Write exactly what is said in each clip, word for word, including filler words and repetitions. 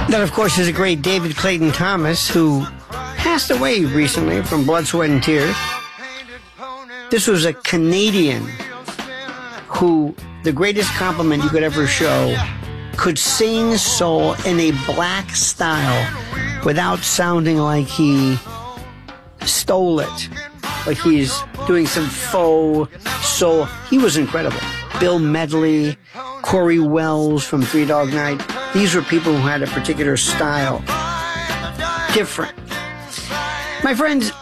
That, of course, is a great David Clayton Thomas, who passed away recently from blood, sweat, and tears. This was a Canadian who, the greatest compliment you could ever show, could sing soul in a black style without sounding like he stole it, like he's doing some faux soul. He was incredible. Bill Medley, Corey Wells from Three Dog Night. These were people who had a particular style. Different. My friends,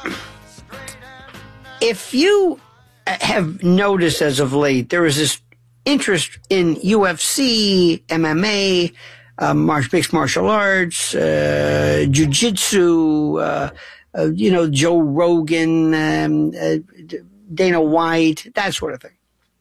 if you have noticed as of late, there is this interest in U F C, M M A, uh, mixed martial arts, uh, jiu-jitsu, uh, uh, you know, Joe Rogan, um, uh, Dana White, that sort of thing.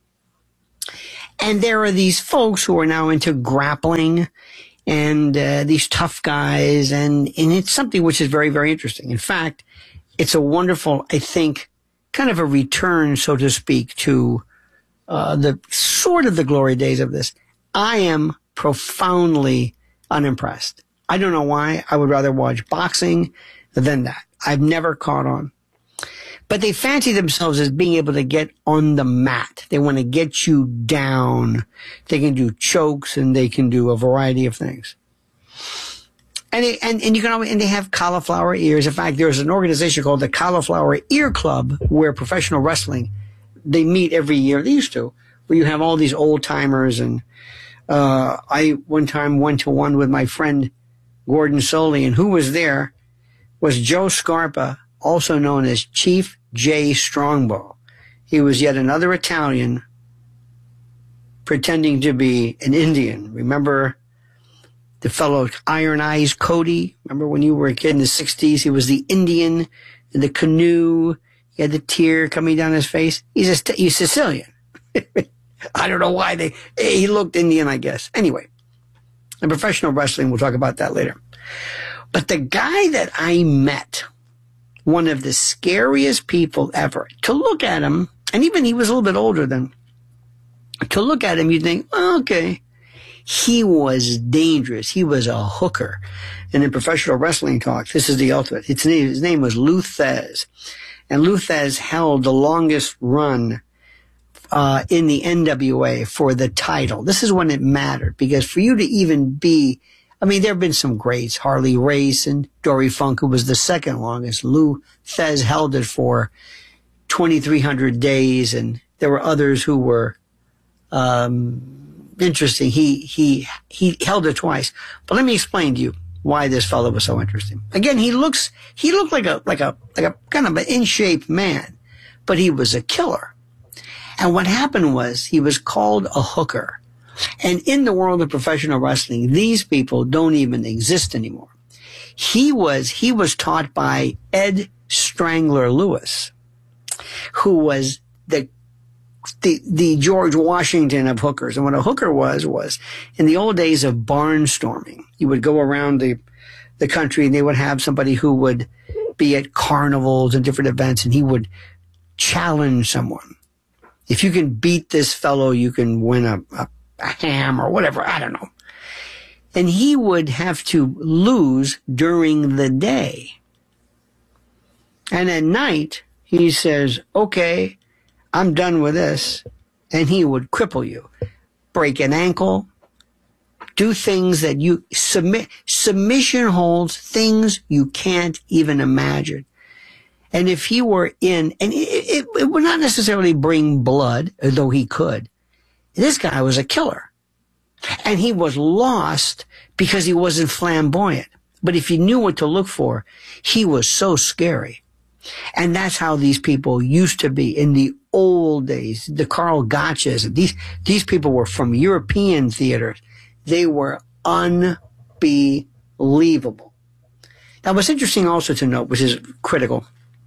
And there are these folks who are now into grappling and uh, these tough guys, and, and it's something which is very, very interesting. In fact, it's a wonderful, I think, kind of a return, so to speak, to uh, the sort of the glory days of this. I am profoundly unimpressed. I don't know why. I would rather watch boxing than that. I've never caught on. But they fancy themselves as being able to get on the mat. They want to get you down. They can do chokes and they can do a variety of things. And they, and, and you can always, and they have cauliflower ears. In fact, there's an organization called the Cauliflower Ear Club where professional wrestling, they meet every year. They used to, where you have all these old timers. And, uh, I one time went to one with my friend Gordon Soley, and who was there was Joe Scarpa, also known as Chief J. Strongbow. He was yet another Italian pretending to be an Indian. Remember the fellow Iron Eyes Cody? Remember when you were a kid in the sixties? He was the Indian in the canoe. He had the tear coming down his face. He's a, he's Sicilian. I don't know why they, he looked Indian, I guess. Anyway, in professional wrestling, we'll talk about that later. But the guy that I met, one of the scariest people ever, to look at him, and even he was a little bit older than, to look at him, you'd think, oh, okay, he was dangerous. He was a hooker. And in professional wrestling talk, this is the ultimate. His name, his name was Lou Thesz. And Lou Thesz held the longest run uh, in the N W A for the title. This is when it mattered, because for you to even be, I mean, there have been some greats, Harley Race and Dory Funk, who was the second longest. Lou Thesz held it for twenty-three hundred days, and there were others who were um, interesting. He he he held it twice. But let me explain to you why this fellow was so interesting. Again, he looks he looked like a like a like a kind of an in shape man, but he was a killer. And what happened was he was called a hooker. And in the world of professional wrestling, these people don't even exist anymore. He was, he was taught by Ed Strangler Lewis, who was the, the, the George Washington of hookers. And what a hooker was, was in the old days of barnstorming, you would go around the, the country and they would have somebody who would be at carnivals and different events, and he would challenge someone. If you can beat this fellow, you can win a, a a ham or whatever, I don't know. And he would have to lose during the day. And at night, he says, okay, I'm done with this. And he would cripple you, break an ankle, do things that you submit. Submission holds things you can't even imagine. And if he were in, and it, it, it would not necessarily bring blood, though he could. This guy was a killer. And he was lost because he wasn't flamboyant. But if you knew what to look for, he was so scary. And that's how these people used to be in the old days. The Carl Gotchas. These, these people were from European theaters. They were unbelievable. Now, what's interesting also to note, which is critical,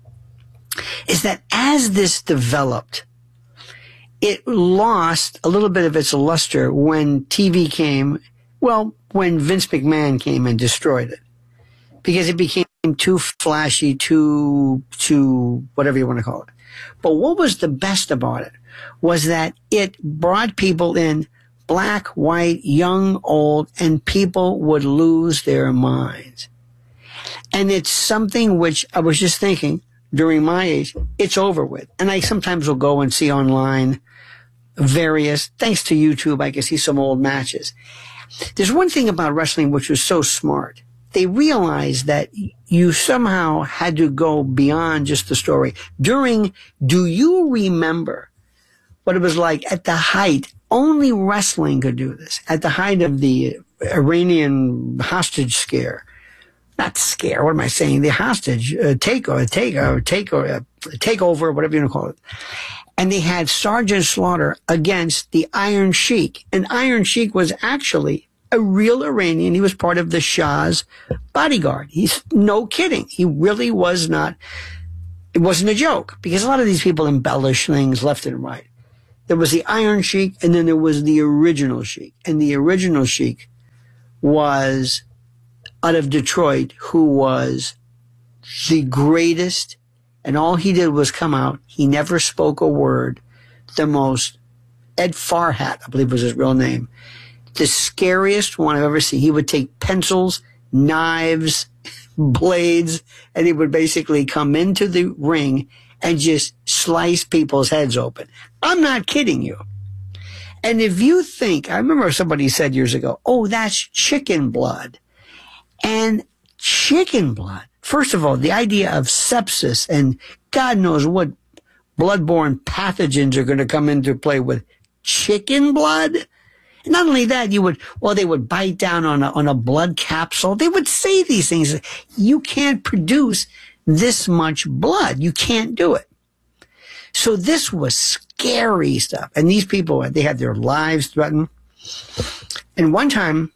is that as this developed, it lost a little bit of its luster when T V came, well, when Vince McMahon came and destroyed it. Because it became too flashy, too, too, whatever you want to call it. But what was the best about it was that it brought people in black, white, young, old, and people would lose their minds. And it's something which I was just thinking during my age, it's over with. And I sometimes will go and see online various, thanks to YouTube, I can see some old matches. There's one thing about wrestling which was so smart. They realized that you somehow had to go beyond just the story. During, do you remember what it was like at the height? Only wrestling could do this. At the height of the Iranian hostage scare. Not scare, what am I saying? The hostage uh, takeover, take, uh, take, uh, takeover, whatever you want to call it. And they had Sergeant Slaughter against the Iron Sheik. And Iron Sheik was actually a real Iranian. He was part of the Shah's bodyguard. He's no kidding. He really was not, it wasn't a joke, because a lot of these people embellish things left and right. There was the Iron Sheik, and then there was the original Sheik. And the original Sheik was out of Detroit, who was the greatest, and all he did was come out. He never spoke a word. The most, Ed Farhat, I believe was his real name. The scariest one I've ever seen. He would take pencils, knives, blades, and he would basically come into the ring and just slice people's heads open. I'm not kidding you. And if you think, I remember somebody said years ago, oh, that's chicken blood. And chicken blood, first of all, the idea of sepsis and God knows what bloodborne pathogens are going to come into play with chicken blood. And not only that, you would, well, they would bite down on a, on a blood capsule. They would say these things. You can't produce this much blood. You can't do it. So this was scary stuff. And these people, they had their lives threatened. And one time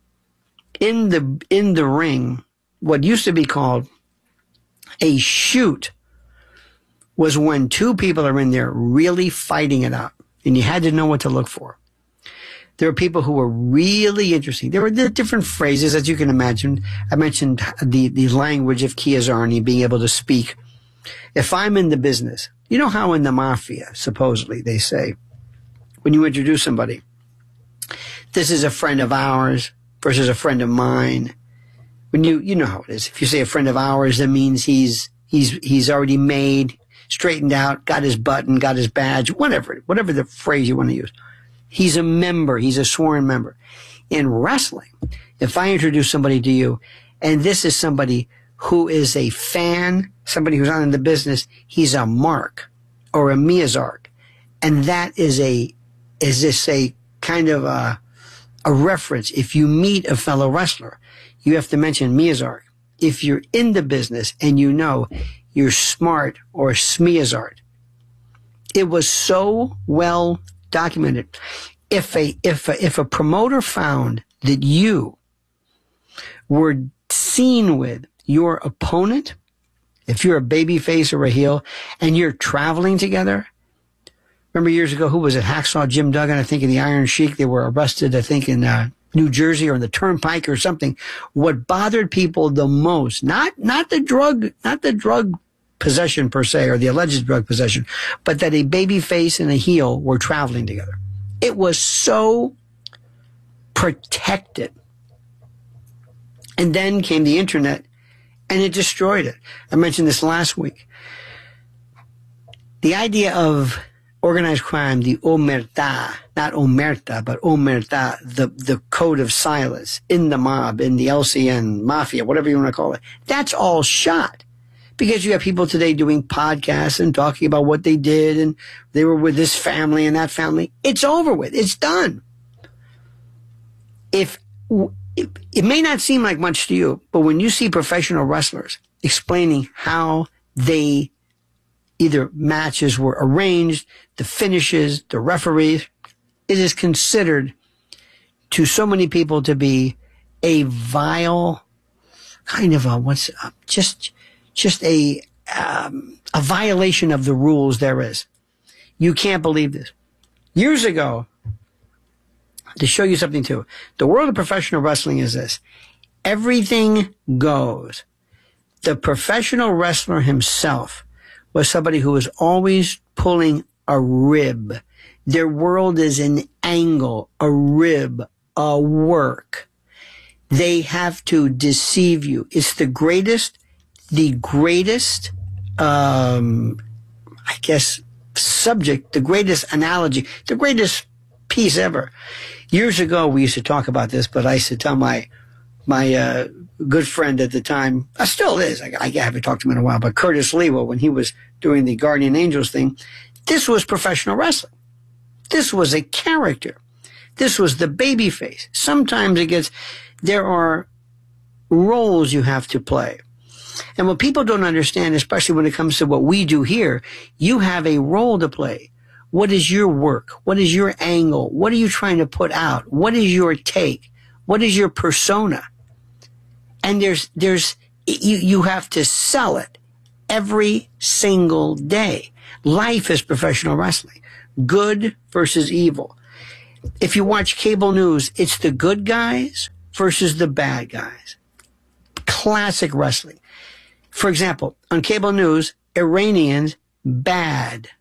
in the, in the ring, what used to be called a shoot was when two people are in there really fighting it out. And you had to know what to look for. There were people who were really interesting. There were different phrases, as you can imagine. I mentioned the, the language of Chiazzarni, being able to speak. If I'm in the business, you know how in the mafia, supposedly, they say, when you introduce somebody, this is a friend of ours versus a friend of mine. When you, you know how it is. If you say a friend of ours, that means he's, he's, he's already made, straightened out, got his button, got his badge, whatever, whatever the phrase you want to use. He's a member. He's a sworn member. In wrestling, if I introduce somebody to you, and this is somebody who is a fan, somebody who's not in the business, he's a Mark or a Miyazark. And that is a, is this a kind of a, a reference. If you meet a fellow wrestler, you have to mention Miyazark. If you're in the business and you know you're smart or Smiazart. It was so well documented. If a, if a, if a promoter found that you were seen with your opponent, if you're a baby face or a heel and you're traveling together, remember years ago, who was it? Hacksaw Jim Duggan, I think in the Iron Sheik. They were arrested, I think in uh, New Jersey or in the Turnpike or something. What bothered people the most, not, not the drug, not the drug possession per se, or the alleged drug possession, but that a baby face and a heel were traveling together. It was so protected. And then came the internet and it destroyed it. I mentioned this last week. The idea of organized crime, the omerta, not omerta, but omerta, the, the code of silence in the mob, in the L C N, mafia, whatever you want to call it. That's all shot. Because you have people today doing podcasts and talking about what they did and they were with this family and that family. It's over with. It's done. If it, it may not seem like much to you, but when you see professional wrestlers explaining how they either matches were arranged, the finishes, the referees, it is considered to so many people to be a vile kind of a, what's uh, just, just a, um, a violation of the rules there is. You can't believe this. Years ago, to show you something too, the world of professional wrestling is this. Everything goes. The professional wrestler himself was somebody who was always pulling a rib. Their world is an angle, a rib, a work. They have to deceive you. It's the greatest, the greatest, um, I guess, subject, the greatest analogy, the greatest piece ever. Years ago, we used to talk about this, but I used to tell my my uh, good friend at the time, I still is, I, I haven't talked to him in a while, but Curtis Lewa, when he was doing the Guardian Angels thing, this was professional wrestling. This was a character. This was the baby face. Sometimes it gets, there are roles you have to play. And what people don't understand, especially when it comes to what we do here, you have a role to play. What is your work? What is your angle? What are you trying to put out? What is your take? What is your persona? And there's, there's, you, you have to sell it every single day. Life is professional wrestling. Good versus evil. If you watch cable news, it's the good guys versus the bad guys. Classic wrestling. For example, on cable news, Iranians, bad.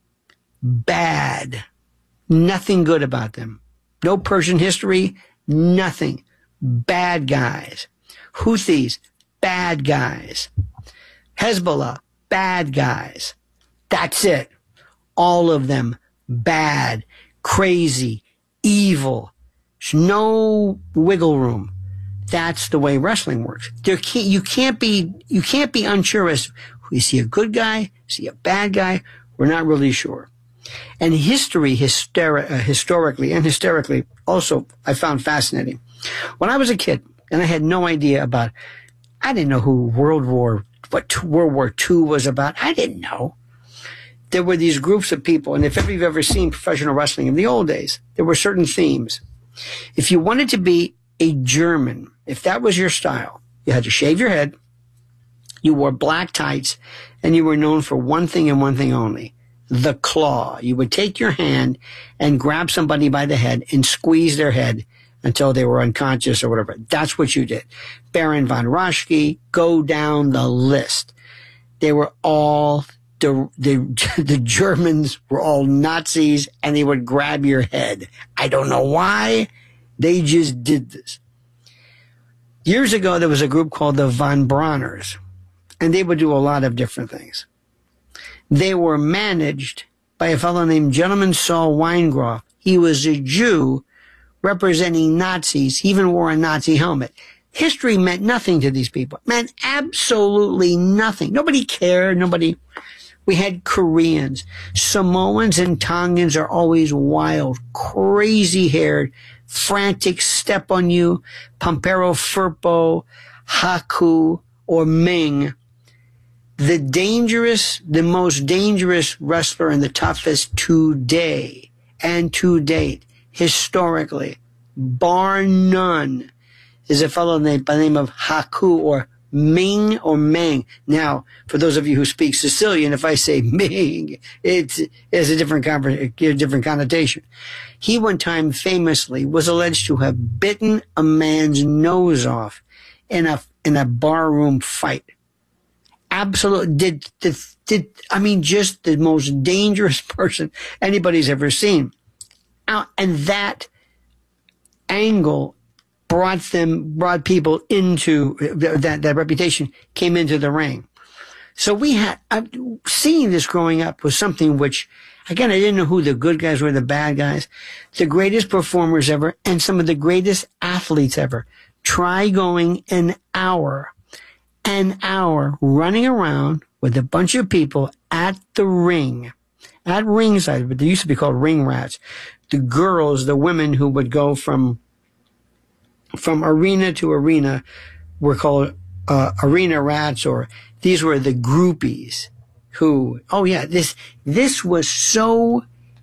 Bad. Nothing good about them. No Persian history, nothing. Bad guys. Houthis, bad guys. Hezbollah, bad guys. That's it. All of them, bad, crazy, evil. There's no wiggle room. That's the way wrestling works. There can't, you can't be, you can't be unsure as we see a good guy, see a bad guy. We're not really sure. And history, hysteri- uh, historically and hysterically, also I found fascinating. When I was a kid and I had no idea about, I didn't know who World War, what World War Two was about. I didn't know. There were these groups of people, and if ever you've ever seen professional wrestling in the old days, there were certain themes. If you wanted to be a German, if that was your style, you had to shave your head, you wore black tights, and you were known for one thing and one thing only, the claw. You would take your hand and grab somebody by the head and squeeze their head until they were unconscious or whatever. That's what you did. Baron von Raschke, go down the list. They were all, the, the, the Germans were all Nazis, and they would grab your head. I don't know why. They just did this. Years ago, there was a group called the Von Brauners, and they would do a lot of different things. They were managed by a fellow named Gentleman Saul Weingroff. He was a Jew representing Nazis. He even wore a Nazi helmet. History meant nothing to these people. It meant absolutely nothing. Nobody cared. Nobody. We had Koreans. Samoans and Tongans are always wild, crazy-haired, frantic, step on you. Pampero Firpo, Haku, or Ming. The dangerous, the most dangerous wrestler and the toughest today and to date, historically, bar none, is a fellow named by the name of Haku or Ming or Meng. Now, for those of you who speak Sicilian, if I say Ming, it's, it's a different, a different connotation. He one time famously was alleged to have bitten a man's nose off in a, in a barroom fight. Absolutely, did, did, did, I mean, just the most dangerous person anybody's ever seen. Uh, and that angle brought them, brought people into, that, that reputation came into the ring. So we had, uh, seeing this growing up was something which, again, I didn't know who the good guys were, the bad guys. The greatest performers ever and some of the greatest athletes ever. Try going an hour. An hour running around with a bunch of people at the ring, at ringside, but they used to be called ring rats. The girls, the women who would go from, from arena to arena were called, uh, arena rats, or these were the groupies who, oh yeah, this, this was so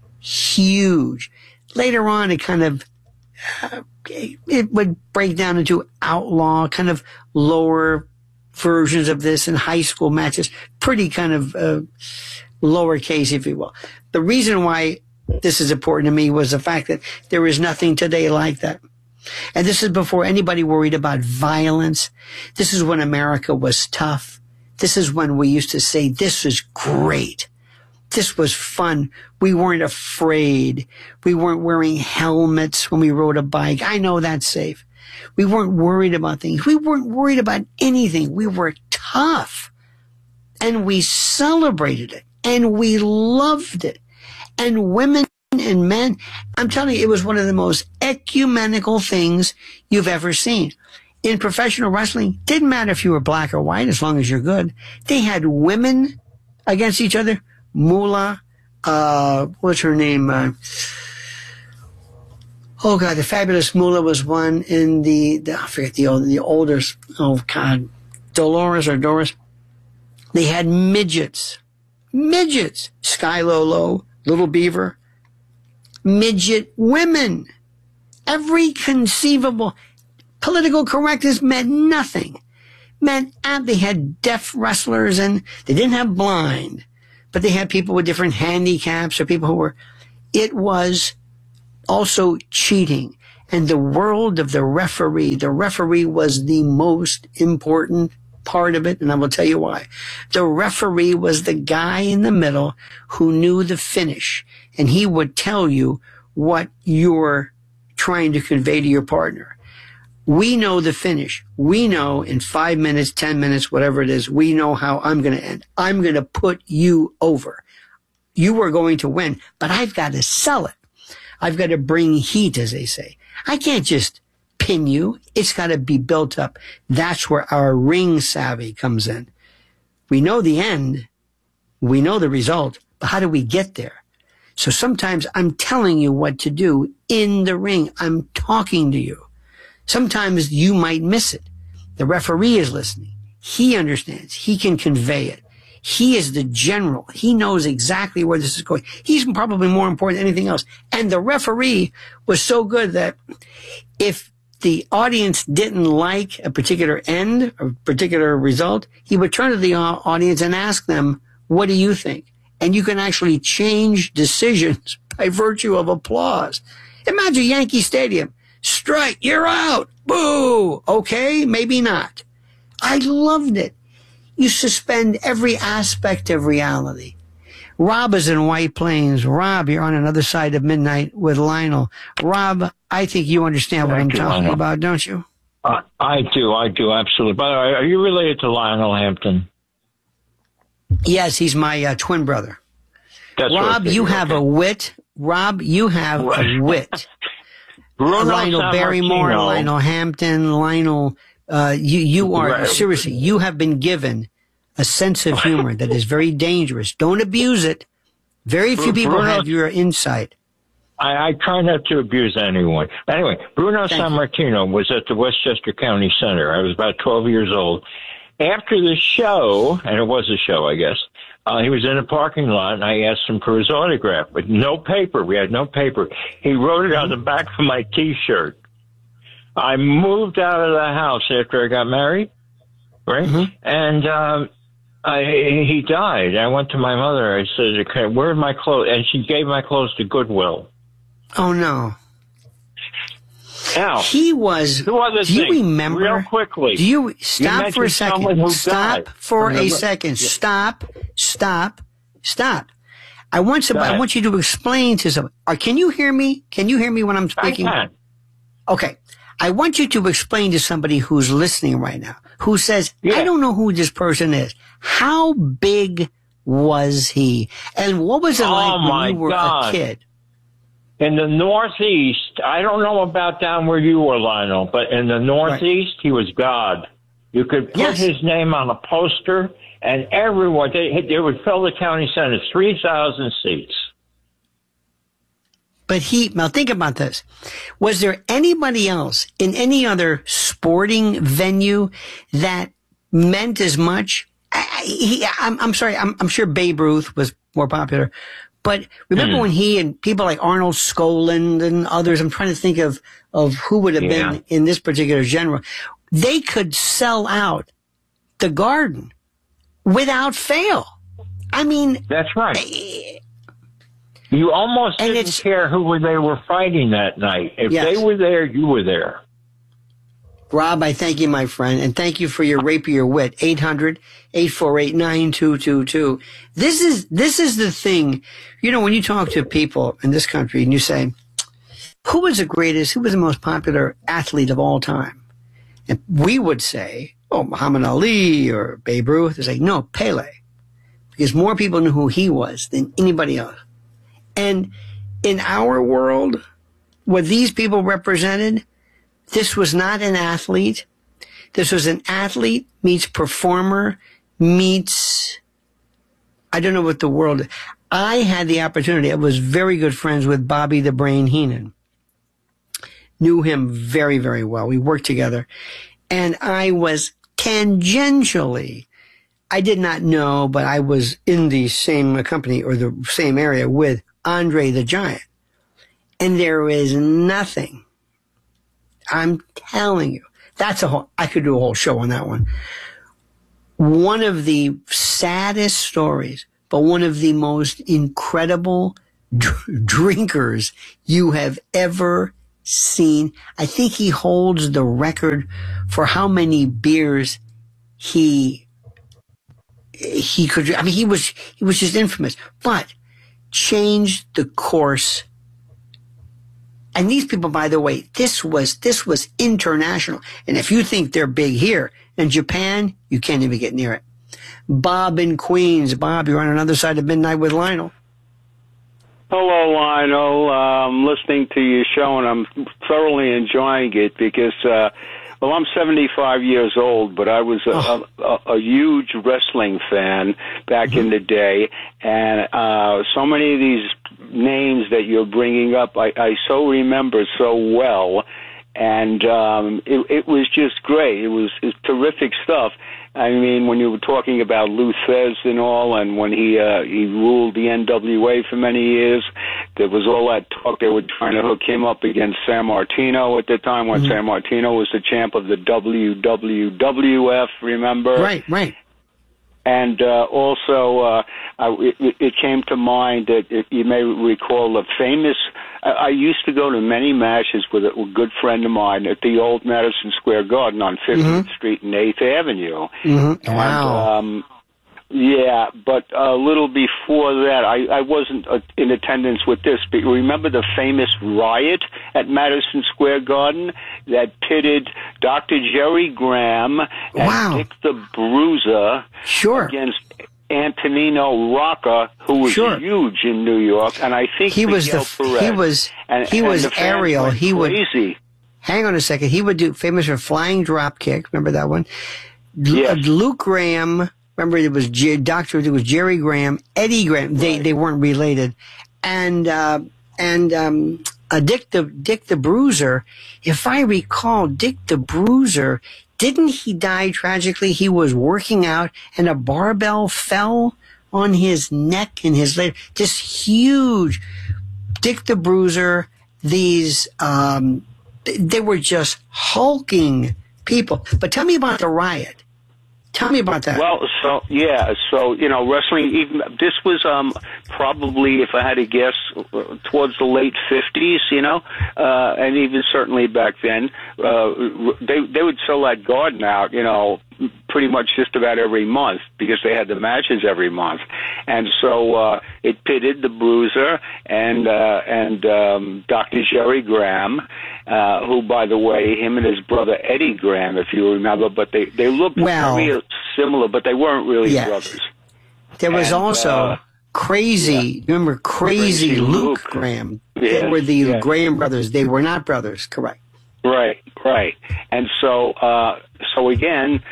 huge. Later on, it kind of, uh, it would break down into outlaw, kind of lower versions of this in high school matches, pretty kind of uh, lowercase, if you will. The reason why this is important to me was the fact that there is nothing today like that. And this is before anybody worried about violence. This is when America was tough. This is when we used to say, this is great. this was fun. We weren't afraid. We weren't wearing helmets when we rode a bike. I know that's safe. We weren't worried about things. We weren't worried about anything. We were tough. And we celebrated it. And we loved it. And women and men, I'm telling you, it was one of the most ecumenical things you've ever seen. In professional wrestling, didn't matter if you were black or white, as long as you're good. They had women against each other. Moolah, uh, what's her name? Uh, oh God, the fabulous Moolah was one in the, the I forget the old, the older, oh God, Dolores or Doris. They had midgets, midgets, Sky Lolo, Little Beaver, midget women. Every conceivable. Political correctness meant nothing. Meant uh, they had deaf wrestlers and they didn't have blind, but they had people with different handicaps or people who were, it was also cheating. And the world of the referee, the referee was the most important part of it, and I will tell you why. The referee was the guy in the middle who knew the finish, and he would tell you what you're trying to convey to your partner. We know the finish. We know in five minutes, ten minutes, whatever it is, we know how I'm going to end. I'm going to put you over. You are going to win, but I've got to sell it. I've got to bring heat, as they say. I can't just pin you. It's got to be built up. That's where our ring savvy comes in. We know the end. We know the result, but how do we get there? So sometimes I'm telling you what to do in the ring. I'm talking to you. Sometimes you might miss it. The referee is listening. He understands. He can convey it. He is the general. He knows exactly where this is going. He's probably more important than anything else. And the referee was so good that if the audience didn't like a particular end, a particular result, he would turn to the audience and ask them, what do you think? And you can actually change decisions by virtue of applause. Imagine Yankee Stadium. Strike, you're out. Boo. Okay, maybe not. I loved it. You suspend every aspect of reality. Rob is in White Plains. Rob, you're on another side of midnight with Lionel. Rob, I think you understand what Thank I'm you, talking Lionel. about, don't you? Uh, I do, I do, absolutely. By the way, are you related to Lionel Hampton? Yes, he's my uh, twin brother. That's what I Rob, you figured, have okay. a wit. Rob, you have a wit. Bruno Lionel Sammartino. Barrymore, Lionel Hampton, Lionel, uh, you, you are, Right. seriously, you have been given a sense of humor that is very dangerous. Don't abuse it. Very few people Bruno- have your insight. I, I try not to abuse anyone. Anyway, Bruno Thank you. Sammartino was at the Westchester County Center. I was about twelve years old. After the show, and it was a show, I guess, uh, he was in a parking lot, and I asked him for his autograph, but no paper. We had no paper. He wrote it on the back of my T-shirt. I moved out of the house after I got married, right? Mm-hmm. And um, I, he died. I went to my mother. I said, okay, where are my clothes? And she gave my clothes to Goodwill. Oh, no. Now, He was, two other do you things, remember? real quickly. Do you, stop You for a mentioned someone second. who Stop died for from a the- second. Yeah. Stop, stop, stop. I want some, Go I ahead. want you to explain to someone. Or can you hear me? Can you hear me when I'm I speaking? can. Okay. I want you to explain to somebody who's listening right now, who says, Yeah. I don't know who this person is. How big was he? And what was it Oh, like my when you were God. a kid? In the Northeast, I don't know about down where you were, Lionel, but in the Northeast, he was God. You could put Yes. his name on a poster, and everyone, they, they would fill the county center, three thousand seats. But he, now think about this. Was there anybody else in any other sporting venue that meant as much? I, I- he, I'm, I'm sorry, I'm, I'm sure Babe Ruth was more popular. But remember Hmm. when he and people like Arnold Skolin and others, I'm trying to think of, of who would have Yeah. been in this particular genre. They could sell out the Garden without fail. I mean, That's right. eh, You almost And didn't it's- care who they were fighting that night. If Yes. they were there, you were there. Rob, I thank you, my friend, and thank you for your rapier wit. eight hundred, eight four eight, nine two two two. This is, this is the thing. You know, when you talk to people in this country and you say, who was the greatest, who was the most popular athlete of all time? And we would say, oh, Muhammad Ali or Babe Ruth. It's like, no, Pele. Because more people knew who he was than anybody else. And in our world, what these people represented, this was not an athlete. This was an athlete meets performer meets, I don't know what the world, I had the opportunity, I was very good friends with Bobby the Brain Heenan. Knew him very, very well. We worked together. And I was tangentially, I did not know, but I was in the same company or the same area with Andre the Giant. And there is nothing, I'm telling you, that's a whole, I could do a whole show on that one. One of the saddest stories, but one of the most incredible dr- drinkers you have ever seen. I think he holds the record for how many beers he he could, I mean, he was, he was just infamous, but changed the course. And these people, by the way, this was, this was international. And if you think they're big here in Japan, you can't even get near it. Bob in Queens. Bob, you're on another side of midnight with Lionel. Hello, Lionel. I'm listening to your show, and I'm thoroughly enjoying it because, uh, well, I'm seventy-five years old, but I was a, oh. a, a, a huge wrestling fan back mm-hmm. in the day, and uh, so many of these names that you're bringing up, I, I so remember so well, and um, it, it was just great. It was, it was terrific stuff. I mean, when you were talking about Lou Thesz and all, and when he uh, he ruled the N W A for many years, there was all that talk. They were trying to hook him up against San Martino at the time when mm-hmm. San Martino was the champ of the W W F, remember? Right, right. And uh, also, uh, I, it, it came to mind that if you may recall the famous, I, I used to go to many matches with a, a good friend of mine at the old Madison Square Garden on fiftieth mm-hmm. Street and eighth Avenue. Mm-hmm. And, wow. Um, yeah, but a little before that, I, I wasn't uh, in attendance with this, but remember the famous riot at Madison Square Garden that pitted Doctor Jerry Graham and wow. Dick the Bruiser sure. against Antonino Rocca, who was sure. huge in New York, and I think he Miguel was the Perez. he was and, he and was the aerial. He would crazy. Hang on a second. He would do famous for flying drop kick. Remember that one? Yes. Luke Graham. Remember, it was G- Doctor. It was Jerry Graham, Eddie Graham. They right. they weren't related, and uh, and um, uh, Dick the Dick the Bruiser. If I recall, Dick the Bruiser, didn't he die tragically? He was working out, and a barbell fell on his neck and his leg. This huge Dick the Bruiser. These um, they were just hulking people. But tell me about the riot. Tell me about that. Well, so yeah, so you know, wrestling. Even this was um, probably, if I had to guess, uh, towards the late fifties. You know, uh, and even certainly back then, uh, they they would sell that garden out. You know, pretty much just about every month because they had the matches every month, and so uh, it pitted the Bruiser and uh, and um, Doctor Jerry Graham, uh, who, by the way, him and his brother Eddie Graham, if you remember, but they they looked well, very similar, but they weren't really yes. brothers. There was and, also uh, crazy. Yeah. Remember, crazy, crazy Luke, Luke Graham. Yes, they were the yes. Graham brothers. They were not brothers. Correct. Right, right. And so, uh, so again,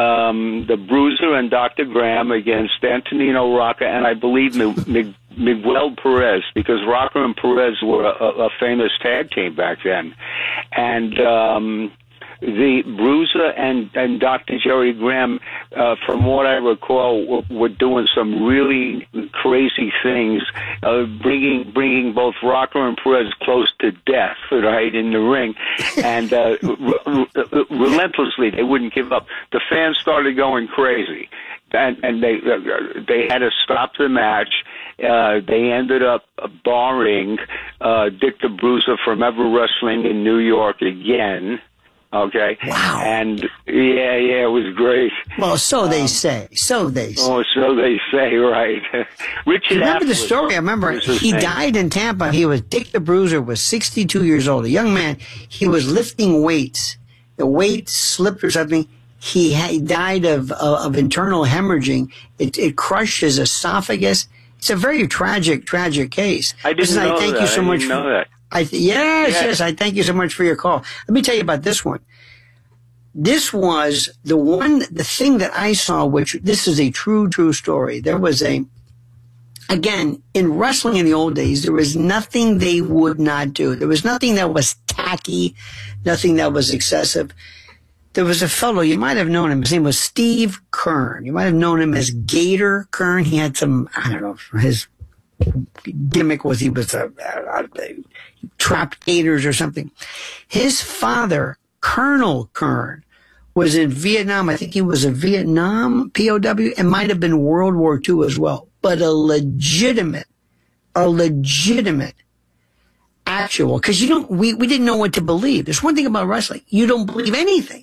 um, the Bruiser and Doctor Graham against Antonino Rocca and I believe Mig- Mig- Miguel Perez, because Rocca and Perez were a, a famous tag team back then. And, um, the Bruiser and, and Doctor Jerry Graham, uh, from what I recall, were, were doing some really crazy things, uh, bringing bringing both Rocca and Perez close to death, right, in the ring, and uh, re- re- relentlessly they wouldn't give up. The fans started going crazy, and, and they uh, they had to stop the match. Uh, they ended up barring uh, Dick the Bruiser from ever wrestling in New York again. Okay. Wow. And yeah, yeah, it was great. Well, so they Um, say. So they say. Oh, so they say, right? Richard. Remember the Atwood story? I remember was his he name. died in Tampa. He was Dick the Bruiser, was sixty-two years old, a young man. He was lifting weights. The weight slipped or something. He, ha- he died of, of of internal hemorrhaging. It, it crushed his esophagus. It's a very tragic, tragic case. I didn't Listen, know I thank that. you so I much. didn't for, know that. I th- yes, Yes. yes. I thank you so much for your call. Let me tell you about this one. This was the one, the thing that I saw, which this is a true, true story. There was a, again, in wrestling in the old days, there was nothing they would not do. There was nothing that was tacky, nothing that was excessive. There was a fellow, you might have known him. His name was Steve Kern. You might have known him as Gator Kern. He had some, I don't know, his gimmick was he was a, a, a he trapped gators or something. His father, Colonel Kern, was in Vietnam. I think he was a Vietnam P O W. It might have been World War Two as well. But a legitimate, a legitimate actual, because you don't, we, we didn't know what to believe. There's one thing about wrestling. You don't believe anything.